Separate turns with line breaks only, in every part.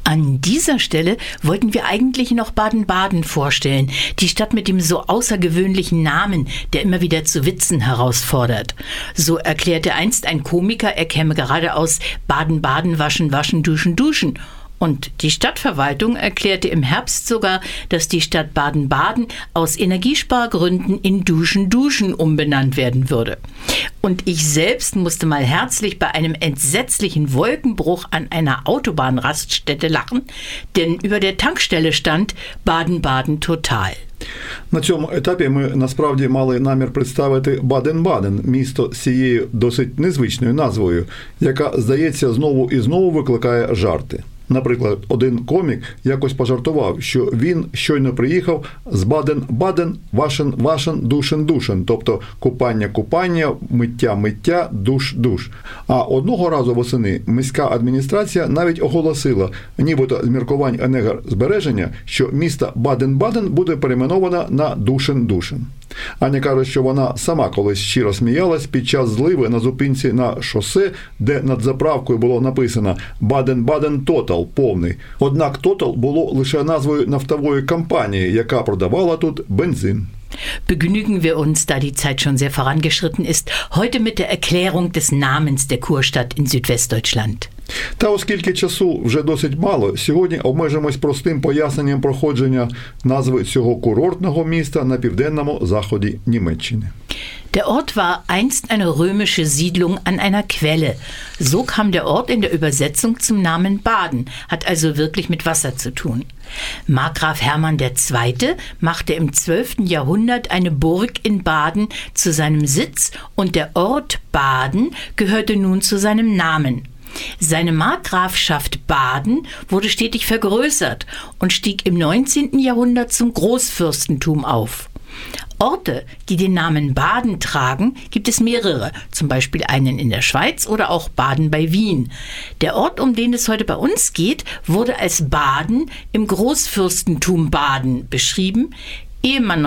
An dieser Stelle wollten wir eigentlich noch Baden-Baden vorstellen, die Stadt mit dem so außergewöhnlichen Namen, der immer wieder zu Witzen herausfordert. So erklärte einst ein Komiker, er käme gerade aus Baden-Baden, waschen, waschen, duschen, duschen. Und die Stadtverwaltung erklärte im Herbst sogar, dass die Stadt Baden-Baden aus Energiespargründen in Duschen, Duschen umbenannt werden würde. Und ich selbst musste mal herzlich bei einem entsetzlichen Wolkenbruch an einer Autobahnraststätte lachen, denn über der Tankstelle stand Baden-Baden total.
На цьому етапі ми насправді мали намір представити Баден-Баден, місто з цією досить незвичною назвою, яка, здається, знову і знову викликає жарти. Наприклад, один комік якось пожартував, що він щойно приїхав з Баден-Баден, вашен, душен, тобто купання, миття, душ. А одного разу восени міська адміністрація навіть оголосила, нібито з міркувань енергозбереження, що місто Баден-Баден буде перейменовано на Душен. Аня каже, що вона сама колись щиро сміялась під час зливи на зупинці на шосе, де над заправкою було написано «Баден-Баден Тотал» – повний. Однак «Тотал» було лише назвою нафтової компанії, яка продавала тут бензин.
Begnügen wir uns, da die Zeit schon sehr vorangeschritten ist, heute mit der Erklärung des Namens der Kurstadt in Südwestdeutschland.
Та оскільки часу вже досить мало, сьогодні обмежимось простим поясненням проходження назви цього курортного міста на південному заході Німеччини.
Der Ort war einst eine römische Siedlung an einer Quelle. So kam der Ort in der Übersetzung zum Namen Baden, hat also wirklich mit Wasser zu tun. Markgraf Hermann II. Machte im 12. Jahrhundert eine Burg in Baden zu seinem Sitz und der Ort Baden gehörte nun zu seinem Namen. Seine Markgrafschaft Baden wurde stetig vergrößert und stieg im 19. Jahrhundert zum Großfürstentum auf. Orte, die den Namen Baden tragen, gibt es mehrere, zum Beispiel einen in der Schweiz oder auch Baden bei Wien. Der Ort, um den es heute bei uns geht, wurde als Baden im Großfürstentum Baden beschrieben, ehe man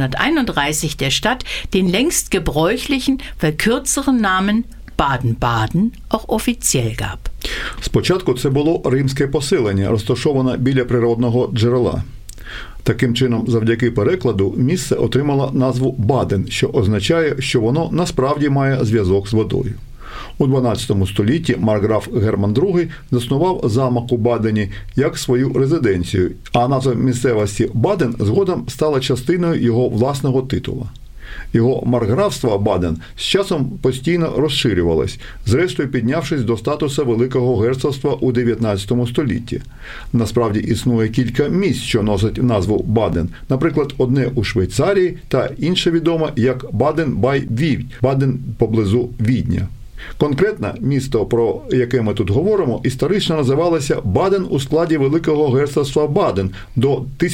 1931 der Stadt den längst gebräuchlichen, weil kürzeren Namen Baden-Baden auch offiziell gab.
Спочатку це було римське поселення, розташоване біля природного джерела. Таким чином, завдяки перекладу, місце отримало назву Баден, що означає, що воно насправді має зв'язок з водою. У 12 столітті маркграф Герман II заснував замок у Бадені як свою резиденцію, а назва місцевості Баден згодом стала частиною його власного титула. Його маркграфство Баден з часом постійно розширювалось, зрештою піднявшись до статусу Великого герцогства у 19 столітті. Насправді існує кілька місць, що носять назву Баден. Наприклад, одне у Швейцарії та інше відоме як Баден-бай-Відь, Баден поблизу Відня. Конкретно місто, про яке ми тут говоримо, історично називалося Баден у складі Великого герцогства Баден до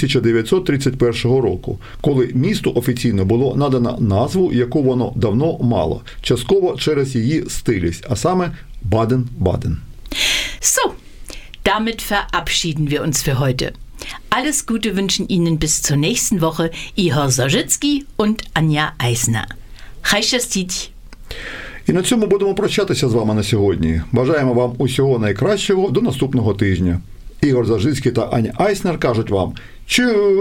1931 року, коли місту офіційно було надано назву, яку воно давно мало, частково через її стилість, а саме Баден-Баден.
So, damit verabschieden wir uns für heute. Alles Gute wünschen Ihnen bis zur nächsten Woche Ihor Zarzycki und Anja Eisner. Хай щастить!
І на цьому будемо прощатися з вами на сьогодні. Бажаємо вам усього найкращого до наступного тижня. Ігор Заржицький та Аня Айснер кажуть вам «Чу!»